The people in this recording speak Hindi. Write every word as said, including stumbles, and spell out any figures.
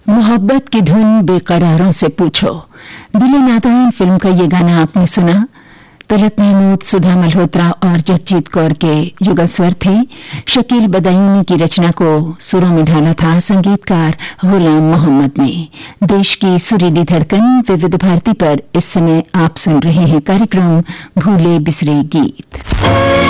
मोहब्बत की धुन बेकरारों से पूछो, दिले नादान फिल्म का ये गाना आपने सुना। तलत महमूद, सुधा मल्होत्रा और जगजीत कौर के युगल स्वर थे। शकील बदायूनी की रचना को सुरों में ढाला था संगीतकार गुलाम मोहम्मद ने। देश की सुरीली धड़कन विविध भारती पर इस समय आप सुन रहे हैं कार्यक्रम भूले बिसरे गीत।